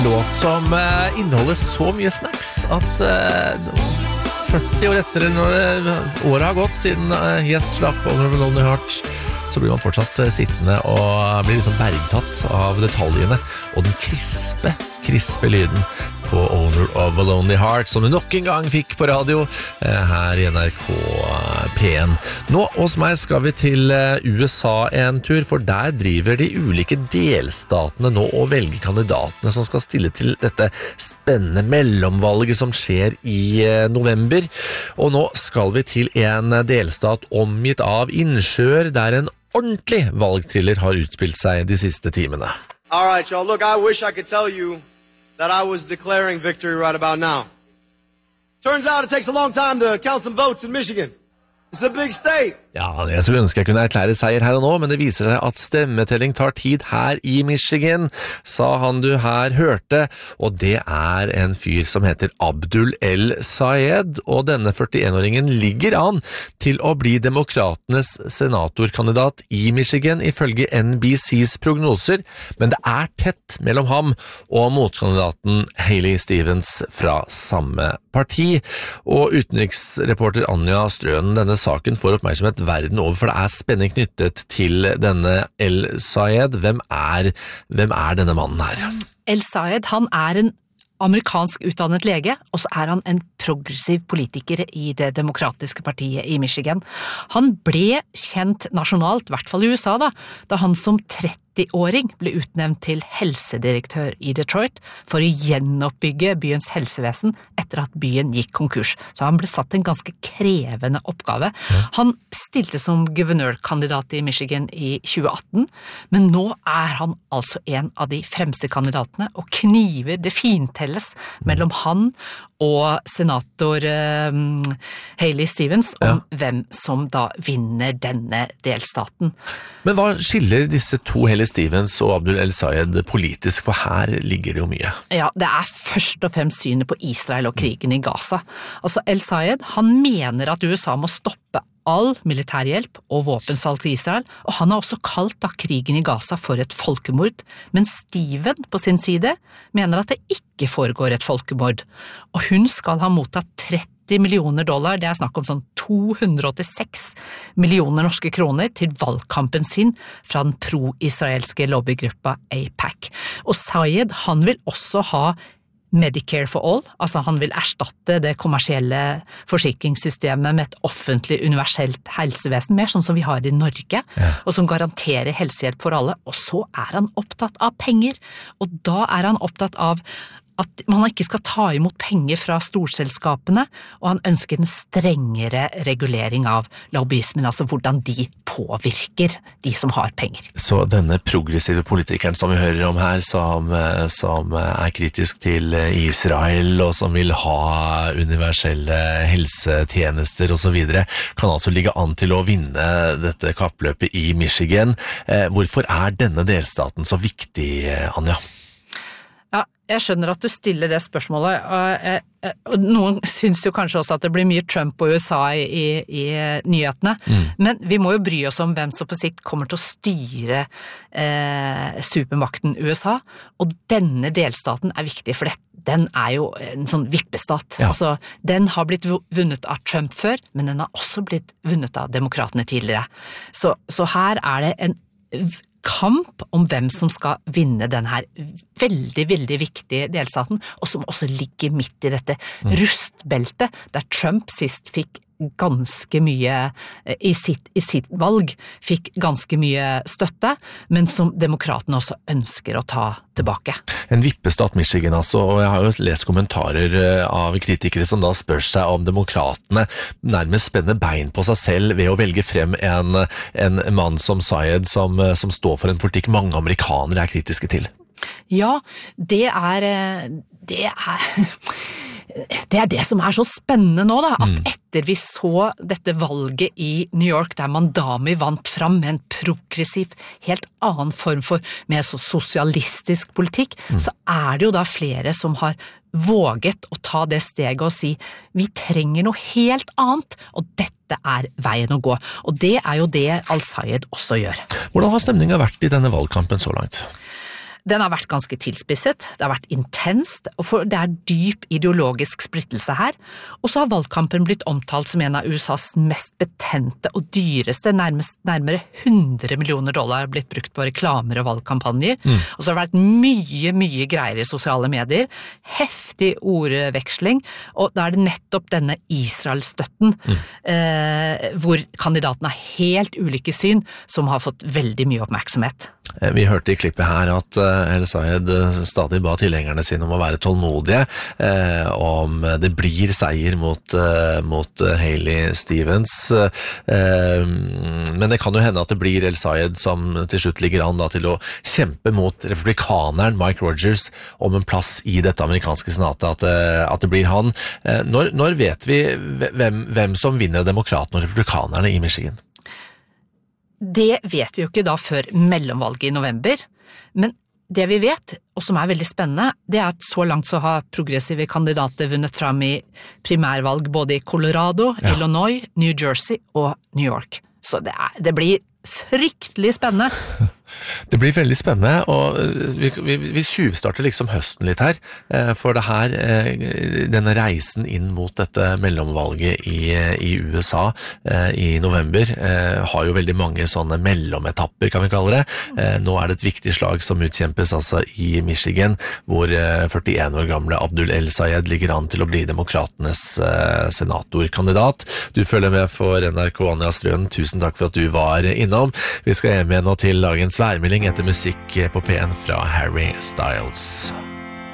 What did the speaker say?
Låt som inneholder så mye snacks at 40 år etter når året har gått siden Yes slapp Over the Lonely Heart, så blir man fortsatt sittende og blir liksom bergtatt av detaljene og den krispe lyden på Owner of a Lonely Heart, som du nok en gang fikk på radio her i NRK P1. Nå hos meg skal vi til USA en tur, for der driver de ulike delstatene nå og velger kandidatene som skal stille til dette spennende mellomvalget som skjer i november. Og nå skal vi til en delstat omgitt av innsjøer der en ordentlig valgthriller har utspilt seg de siste timene. All right, y'all. Look, I wish I could tell you that I was declaring victory right about now. Turns out it takes a long time to count some votes in Michigan. It's a big state. Ja, jeg skulle ønske jeg kunne erklære seier her og nå, men det viser seg at stemmetelling tar tid her i Michigan, sa han du her hørte, og det er en fyr som heter Abdul El Sayed, og denne 41-åringen ligger an til å bli demokratenes senatorkandidat i Michigan, ifølge NBCs prognoser, men det er tett mellom ham og motkandidaten Haley Stevens fra samme parti, og utenriksreporter Anja Strøen, denne saken får oppmerksomhet verden over, for det er spenning knyttet til denne El Sayed. Hvem er denne mannen her? El Sayed, han er en amerikansk utdannet lege, og så er han en progressiv politiker i det demokratiske partiet i Michigan. Han ble kjent nasjonalt, i hvert fall i USA da han som 30-åring ble utnevnt til helsedirektør i Detroit for å gjenoppbygge byens helsevesen etter at byen gikk konkurs. Så han ble satt en ganske krevende oppgave. Han stilte som guvernørkandidat i Michigan i 2018, men nå er han altså en av de fremste kandidatene, og kniver det fintelles mellom han og senator Haley Stevens om hvem som da vinner denne delstaten. Men hva skiller disse to, Haley Stevens og Abdul El Sayed, politisk? For her ligger det jo mye. Ja, det er først og fremst synet på Israel og krigen i Gaza. Altså El Sayed, han mener at USA må stoppe all militærhjelp og våpensalg til Israel, og han har også kalt da krigen i Gaza for et folkemord, men Steven på sin side mener at det ikke foregår et folkemord, og hun skal ha mottatt $30 millioner, det er snakk om sånn 286 millioner norske kroner til valgkampen sin fra den pro-israelske lobbygruppa AIPAC. Og Sayed, han vil også ha Medicare for all, altså han vil erstatte det kommersielle forsikringssystemet med et offentlig universelt helsevesen, mer sånn som vi har i Norge, og som garanterer helsehjelp for alle, og så er han opptatt av penger, og da er han opptatt av at man ikke skal ta imot penger fra storselskapene, og han ønsker en strengere regulering av lobbyismen, altså hvordan de påvirker de som har penger. Så denne progressive politikeren som vi hører om her, som er kritisk til Israel, og som vil ha universelle helsetjenester og så videre, kan altså ligge an til å vinne dette kappløpet i Michigan. Hvorfor er denne delstaten så viktig, Anja? Ja, jeg skjønner at du stiller det spørsmålet, og noen synes jo kanskje også at det blir mye Trump og USA i nyhetene, men vi må jo bry oss om hvem som på sikt kommer til å styre supermakten USA, og denne delstaten er viktig, for den er jo en sånn vippestat. Altså, den har blitt vunnet av Trump før, men den har også blitt vunnet av demokratene tidligere. Så her er det en kamp om hvem som skal vinne den her veldig, veldig viktige delstaten, og som også ligger midt i dette rustbeltet, der Trump sist fikk ganske mye i sitt valg, fikk ganske mye støtte, men som demokratene også ønsker å ta tilbake. En vippestat Michigan altså, og jeg har jo lest kommentarer av kritikere som da spør seg om demokratene nærmest spenner bein på seg selv ved å velge frem en mann som Sayed, som står for en politikk mange amerikanere er kritiske til. Ja, det er det som er så spennende nå da, at etter vi så dette valget i New York, der Mandami vant fram med en progressiv, helt annen form for mer så sosialistisk politikk, så er det jo da flere som har våget å ta det steget og si, vi trenger noe helt annet, og dette er veien å gå. Og det er jo det Al Sayed også gjør. Hvordan har stemningen vært i denne valgkampen så langt? Den har vært ganske tilspisset, det har vært intenst, og det dyp ideologisk splittelse her. Og så har valgkampen blitt omtalt som en av USAs mest betente og dyreste, nærmere $100 millioner blitt brukt på reklamer og valgkampanjer. Og så har det vært mye greier i sosiale medier, heftig ordveksling, og da det nettopp denne Israel-støtten, hvor kandidatene har helt ulike syn, som har fått veldig mye oppmerksomhet. Vi hørte i klippet her at El-Sayed stadig ba tilhengerne sine om å være tålmodige, om det blir seier mot Hailey Stevens, men det kan jo hende at det blir El-Sayed som til slutt ligger an da, til å kjempe mot republikaneren Mike Rogers om en plass i dette amerikanske senatet, at det blir han. Når vet vi hvem som vinner demokratene og republikanerne i Michigan? Det vet vi jo ikke da før mellomvalget i november, men det vi vet, og som veldig spennende, det at så langt så har progressive kandidater vunnet fram i primærvalg både i Colorado, Illinois, New Jersey og New York. Så det blir fryktelig spennende. Det blir veldig spennende, og vi tjuvstarter liksom høsten litt her, for det her, denne reisen inn mot dette mellomvalget i USA i november, har jo veldig mange sånne mellometapper, kan vi kalle det. Nå det et viktig slag som utkjempes altså i Michigan, hvor 41 år gamle Abdul El-Sayed ligger an til å bli demokratenes senatorkandidat. Du følger med for NRK Anja Strøen. Tusen takk for at du var innom. Vi skal hjem igjen nå til dagens værmelding etter musikk på P1 fra Harry Styles.